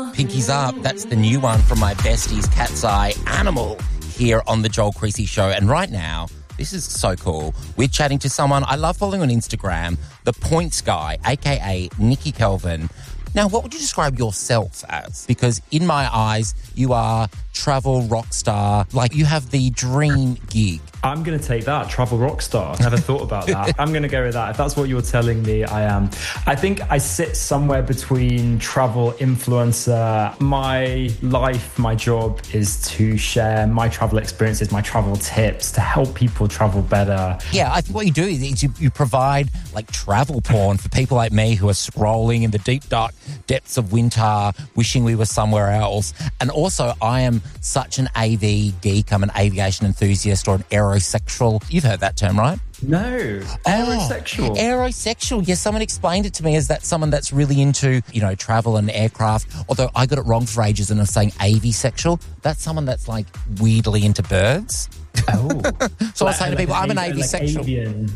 Pinkies Up, that's the new one from my besties, Cat's Eye Animal, here on the Joel Creasy Show. And right now, this is so cool. We're chatting to someone I love following on Instagram, the Points Guy, a.k.a. Nikki Kelvin. Now, what would you describe yourself as? Because in my eyes, you are travel rock star. Like, you have the dream gig. I'm going to take that, travel rock star. Never thought about that. I'm going to go with that. If that's what you're telling me, I am. I think I sit somewhere between travel influencer. My life, my job is to share my travel experiences, my travel tips to help people travel better. Yeah, I think what you do is you provide like travel porn for people like me who are scrolling in the deep, dark depths of winter, wishing we were somewhere else. And also, I am such an AV geek. I'm an aviation enthusiast or an aerosexual. You've heard that term, right? No. Aerosexual. Aerosexual. Yes, someone explained it to me as that someone that's really into, travel and aircraft. Although I got it wrong for ages and I was saying avsexual. That's someone that's like weirdly into birds. Oh. So I was saying to people, I'm an avsexual. Like avian,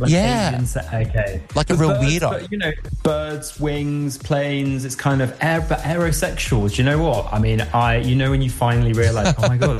okay. Like a real weirdo. But, birds, wings, planes, it's kind of but aerosexual. Do you know what? I mean, when you finally realise, oh my God,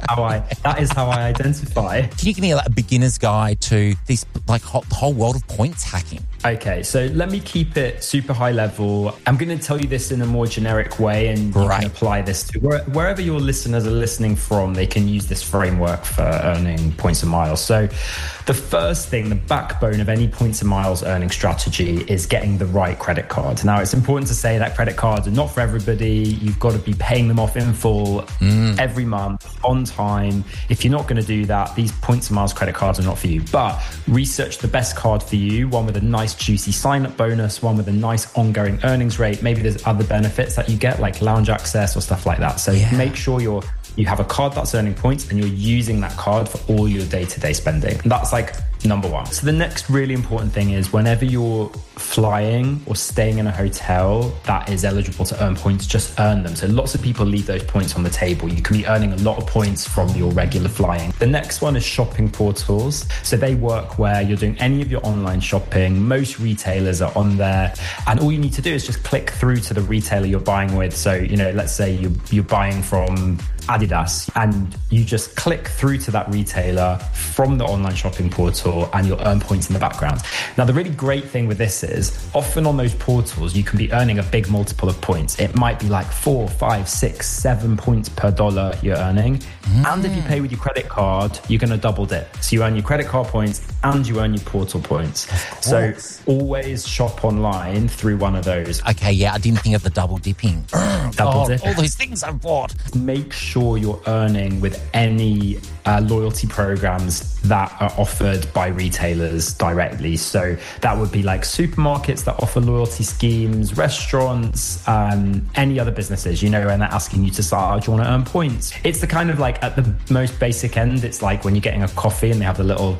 that is how I identify. Can you give me a beginner's guide to this, like, the whole world of points hacking? Okay, so let me keep it super high level. I'm going to tell you this in a more generic way, and you can apply this to wherever your listeners are listening from. They can use this framework for earning points and miles. So the first thing, the backbone of any points and miles earning strategy is getting the right credit card. Now, it's important to say that credit cards are not for everybody. You've got to be paying them off in full every month on time. If you're not going to do that, these points and miles credit cards are not for you. But research the best card for you, one with a nice juicy sign-up bonus, one with a nice ongoing earnings rate. Maybe there's other benefits that you get, like lounge access or stuff like that. So make sure you have a card that's earning points and you're using that card for all your day-to-day spending. And that's like number one. So the next really important thing is whenever you're flying or staying in a hotel that is eligible to earn points, just earn them. So lots of people leave those points on the table. You can be earning a lot of points from your regular flying. The next one is shopping portals. So they work where you're doing any of your online shopping. Most retailers are on there. And all you need to do is just click through to the retailer you're buying with. So, let's say you're buying from Adidas and you just click through to that retailer from the online shopping portal and you'll earn points in the background. Now, the really great thing with this is often on those portals, you can be earning a big multiple of points. It might be like 4, 5, 6, 7 points per dollar you're earning. And if you pay with your credit card, you're going to double dip. So you earn your credit card points and you earn your portal points. So always shop online through one of those. Okay, yeah, I didn't think of the double dipping. Double dip. All those things I've bought. Make sure you're earning with any loyalty programs that are offered by retailers directly. So that would be like supermarkets that offer loyalty schemes, restaurants, any other businesses, and they're asking you to start, do you want to earn points? It's the kind of like at the most basic end, it's like when you're getting a coffee and they have the little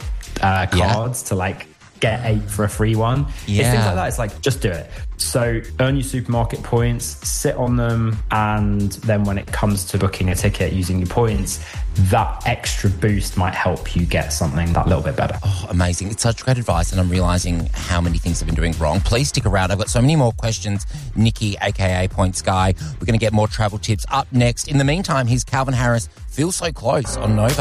cards to like get 8 for a free one. It's things like that. It's like, just do it. So earn your supermarket points, sit on them, and then when it comes to booking a ticket using your points, that extra boost might help you get something that little bit better. Oh, amazing. It's such great advice, and I'm realising how many things I've been doing wrong. Please stick around. I've got so many more questions. Nikki, a.k.a. Points Guy. We're going to get more travel tips up next. In the meantime, here's Calvin Harris, Feel So Close on Nova.